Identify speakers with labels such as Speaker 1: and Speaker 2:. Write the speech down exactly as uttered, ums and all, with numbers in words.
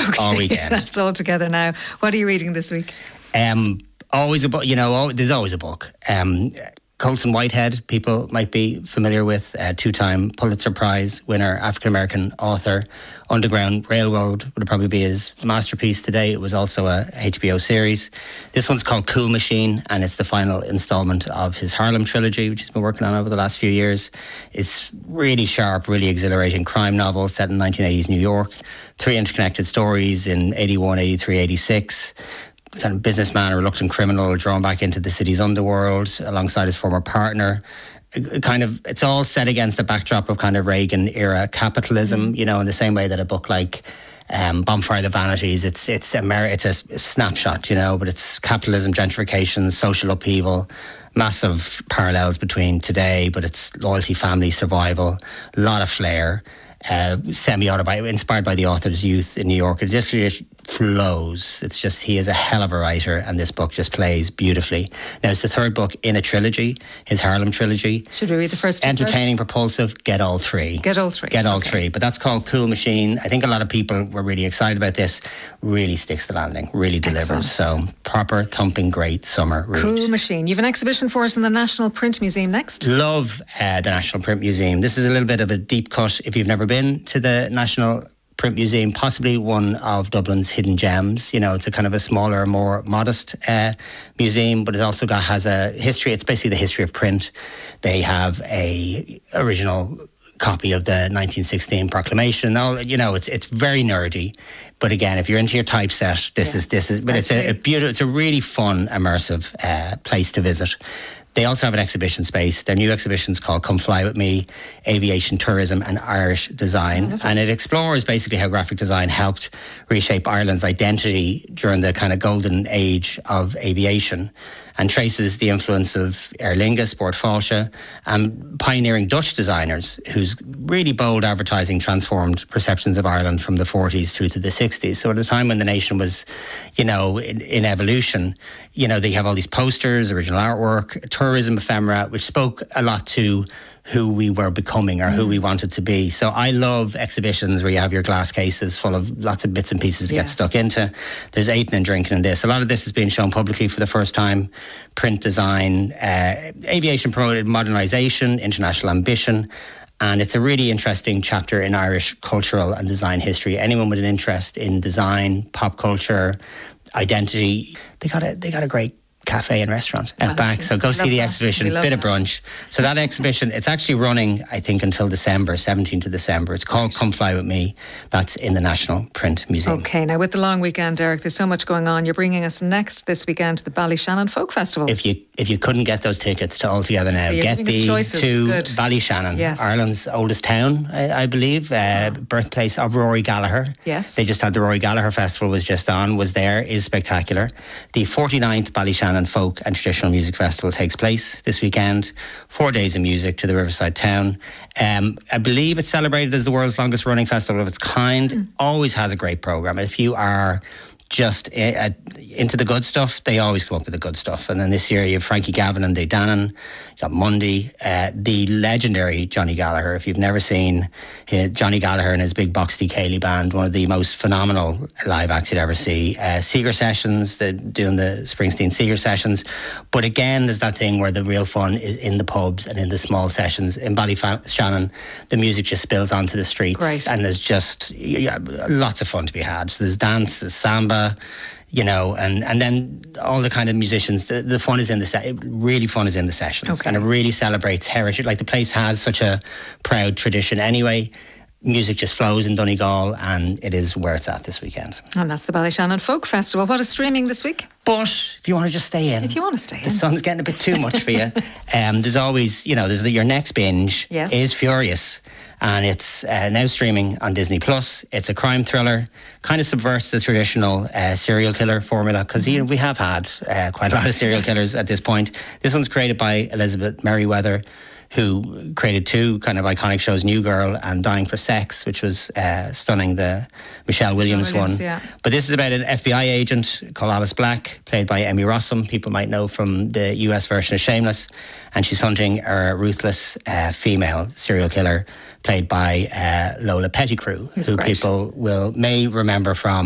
Speaker 1: Okay.
Speaker 2: all weekend.
Speaker 1: That's all together now. What are you reading this week?
Speaker 2: Um, always a book, you know, al- there's always a book. Um, Colson Whitehead, people might be familiar with, uh, two-time Pulitzer Prize winner, African-American author. Underground Railroad would probably be his masterpiece today. It was also a H B O series. This one's called Cool Machine, and it's the final installment of his Harlem trilogy, which he's been working on over the last few years. It's really sharp, really exhilarating crime novel set in nineteen eighties New York. Three interconnected stories in eighty-one, eighty-three, eighty-six. Kind of businessman, a reluctant criminal drawn back into the city's underworld alongside his former partner. Kind of, it's all set against the backdrop of kind of Reagan era capitalism, you know, in the same way that a book like um, Bonfire of the Vanities, it's it's a Amer- it's a snapshot, you know, but it's capitalism, gentrification, social upheaval, massive parallels between today, but it's loyalty, family, survival, a lot of flair. Uh, semi-autobiographical, inspired by the author's youth in New York. It just, just flows. It's just, he is a hell of a writer, and this book just plays beautifully. Now, it's the third book in a trilogy, his Harlem trilogy.
Speaker 1: Should we read the first two
Speaker 2: Entertaining,
Speaker 1: first?
Speaker 2: propulsive, get all three.
Speaker 1: Get all three.
Speaker 2: Get all
Speaker 1: okay.
Speaker 2: three. But that's called Cool Machine. I think a lot of people were really excited about this. Really sticks the landing, really delivers.
Speaker 1: Excellent.
Speaker 2: So, proper, thumping, great summer read.
Speaker 1: Cool Machine. You have an exhibition for us in the National Print Museum next.
Speaker 2: Love uh, the National Print Museum. This is a little bit of a deep cut if you've never been to the National Print Museum, possibly one of Dublin's hidden gems. You know, it's a kind of a smaller, more modest uh, museum, but it also got, has a history. It's basically the history of print. They have a original copy of the nineteen sixteen proclamation. All, you know, it's it's very nerdy. But again, if you're into your typeset, this
Speaker 1: yeah.
Speaker 2: is this is. But it's a, a beautiful. It's a really fun, immersive uh, place to visit. They also have an exhibition space. Their new exhibition is called Come Fly With Me, Aviation, Tourism and Irish Design. Oh, and it explores basically how graphic design helped reshape Ireland's identity during the kind of golden age of aviation, and traces the influence of Aer Lingus, Bord Fáilte, and pioneering Dutch designers whose really bold advertising transformed perceptions of Ireland from the forties through to the sixties. So at a time when the nation was, you know, in, in evolution, you know, they have all these posters, original artwork, tourism ephemera, which spoke a lot to who we were becoming or who we wanted to be. So I love exhibitions where you have your glass cases full of lots of bits and pieces to yes. get stuck into. There's eating and drinking in this. A lot of this is being shown publicly for the first time. Print design, uh, aviation promoted modernisation, international ambition. And it's a really interesting chapter in Irish cultural and design history. Anyone with an interest in design, pop culture, identity, they got a, they got a great cafe and restaurant at back. So go see the exhibition, bit of brunch. So that exhibition, it's actually running, I think, until December, seventeenth of December. It's called Come Fly With Me. That's in the National Print Museum.
Speaker 1: Okay, now with the long weekend, Derek, there's so much going on. You're bringing us next this weekend to the Ballyshannon Folk Festival.
Speaker 2: If you if you couldn't get those tickets to All Together Now,
Speaker 1: so
Speaker 2: get the to Ballyshannon,
Speaker 1: yes.
Speaker 2: Ireland's oldest town, I, I believe, uh, oh. birthplace of Rory Gallagher.
Speaker 1: Yes.
Speaker 2: They just had the Rory Gallagher Festival was just on, was there, is spectacular. The forty-ninth Ballyshannon Folk and Traditional Music Festival takes place this weekend. Four days of music to the Riverside town. Um, I believe it's celebrated as the world's longest running festival of its kind. Mm. Always has a great programme. If you are just uh, into the good stuff, they always come up with the good stuff. And then this year you have Frankie Gavin and Dannon, you got Mundy, uh, the legendary Johnny Gallagher. If you've never seen uh, Johnny Gallagher and his big Boxty Cayley band, one of the most phenomenal live acts you'd ever see. Uh, Seeger Sessions, the, doing the Springsteen Seeger Sessions. But again, there's that thing where the real fun is in the pubs and in the small sessions. In Ballyshannon, the music just spills onto the streets.
Speaker 1: Great.
Speaker 2: And there's just yeah, lots of fun to be had. So there's dance, there's samba, you know, and, and then all the kind of musicians, the, the fun is in the set, really fun is in the sessions.
Speaker 1: Okay.
Speaker 2: And it really celebrates heritage. Like the place has such a proud tradition anyway. Music just flows in Donegal, and it is where it's at this weekend.
Speaker 1: And that's the Ballyshannon Folk Festival. What is streaming this week?
Speaker 2: But if you want to just stay in.
Speaker 1: If you want to stay in.
Speaker 2: The sun's getting a bit too much for you. Um, there's always, you know, there's the, your next binge
Speaker 1: yes.
Speaker 2: is Furious. And it's uh, now streaming on Disney Plus. It's a crime thriller, kind of subverts the traditional uh, serial killer formula, because you know, we have had uh, quite a lot of serial killers at this point. This one's created by Elizabeth Merriweather, who created two kind of iconic shows, New Girl and Dying for Sex, which was uh, stunning, the Michelle Williams,
Speaker 1: Williams
Speaker 2: one.
Speaker 1: Yeah.
Speaker 2: But this is about an F B I agent called Alice Black, played by Emmy Rossum. People might know from the U S version of Shameless. And she's hunting a ruthless uh, female serial killer played by uh, Lola Pettigrew,
Speaker 1: He's
Speaker 2: who
Speaker 1: great.
Speaker 2: people will may remember from